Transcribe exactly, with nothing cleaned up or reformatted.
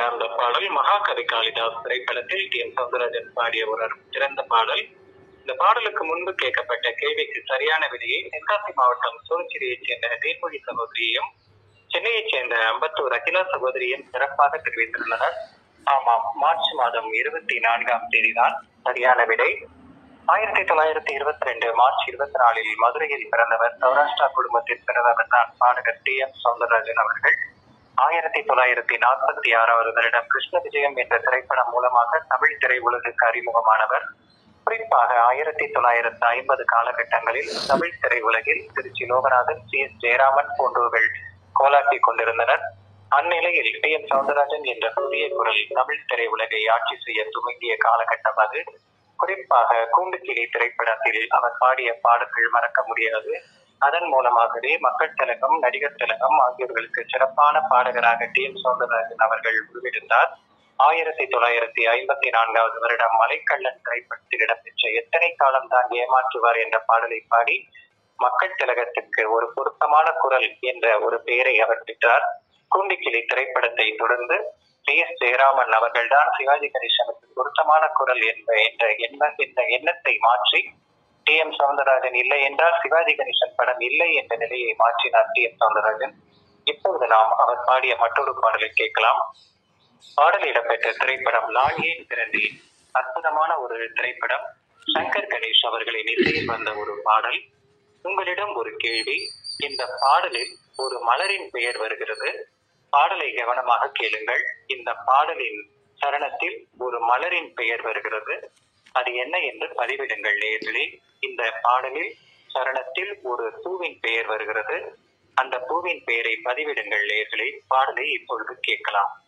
சார்ந்த பாடல் மகாகவி காளிதாஸ் திரைப்படத்தில் டி எம் சௌந்தரராஜன் பாடிய ஒரு சிறந்த பாடல். இந்த பாடலுக்கு முன்பு கேட்கப்பட்ட கேள்விக்கு சரியான விடையை தென்காசி மாவட்டம் சோழச்சிரியைச் சேர்ந்த தேன்மொழி சகோதரியும் சென்னையைச் சேர்ந்த அம்பத்தூர் அகிலா சகோதரியும் சிறப்பாக தெரிவித்துள்ளனர். ஆமாம், மார்ச் மாதம் இருபத்தி நான்காம் தேதி தான் சரியான விடை. ஆயிரத்தி தொள்ளாயிரத்தி இருபத்தி ரெண்டு மார்ச் இருபத்தி நாலில் மதுரையில் பிறந்தவர். சௌராஷ்டிரா குடும்பத்தில் பிறந்தவர் தான் பாடகர் டி எம் சௌந்தரராஜன் அவர்கள். ஆயிரத்தி தொள்ளாயிரத்தி நாற்பத்தி ஆறாவது வருடம் கிருஷ்ண விஜயம் என்ற திரைப்படம் மூலமாக தமிழ் திரை உலகுக்கு அறிமுகமானவர். குறிப்பாக ஆயிரத்தி தொள்ளாயிரத்தி ஐம்பது காலகட்டங்களில் தமிழ் திரை உலகில் திருச்சி லோகநாதன், சி எஸ் ஜெயராமன் போன்றவர்கள் கோலாட்டி கொண்டிருந்தனர். அந்நிலையில் டி எம் சௌந்தரராஜன் என்ற புதிய குரல் தமிழ் திரை உலகை ஆட்சி செய்ய துவங்கிய காலகட்டம் அது. குறிப்பாக கூண்டுக்கிளி திரைப்படத்தில் அவர் பாடிய பாடல்கள் மறக்க முடியாது. அதன் மூலமாகவே மக்கள் திலகம், நடிகர் திலகம் ஆகியோர்களுக்கு சிறப்பான பாடகராக டி எம் சௌந்தரராஜன் அவர்கள் உருவெடுத்தார். ஆயிரத்தி தொள்ளாயிரத்தி ஐம்பத்தி நான்காவது வருடம் மலைக்கள்ளன் திரைப்படத்தில் இடம்பெற்ற எத்தனை காலம் தான் ஏமாற்றுவார் என்ற பாடலை பாடி மக்கள் திலகத்திற்கு ஒரு பொருத்தமான குரல் என்ற ஒரு பெயரை அவர் பெற்றார். கூண்டுக்கிளி திரைப்படத்தை தொடர்ந்து சி எஸ் ஜெயராமன் அவர்கள்தான் சிவாஜி கணேசனுக்கு பொருத்தமான குரல் என்ற என்ற எண்ண என்ற எண்ணத்தை மாற்றி டி எம் சௌந்தரராஜன் இல்லை என்றால் சிவாஜி கணேசன் படம் இல்லை என்ற நிலையை மாற்றினார் டி எம் சௌந்தரராஜன். இப்பொழுது நாம் அவர் பாடிய மற்றொரு பாடலை கேட்கலாம். பாடல் இடம்பெற்ற திரைப்படம் நான் ஏன் பிறந்தேன். அற்புதமான ஒரு திரைப்படம். சங்கர் கணேஷ் அவர்களின் இசையில் வந்த ஒரு பாடல். உங்களிடம் ஒரு கேள்வி. இந்த பாடலில் ஒரு மலரின் பெயர் வருகிறது. பாடலை கவனமாக கேளுங்கள். இந்த பாடலின் சரணத்தில் ஒரு மலரின் பெயர் வருகிறது. அது என்ன என்று பதிவிடுங்கள் நேயர்களே. இந்த பாடலில் சரணத்தில் ஒரு பூவின் பெயர் வருகிறது. அந்த பூவின் பெயரை பதிவிடுங்கள் நேயர்களே. பாடலை இப்பொழுது கேட்கலாம்.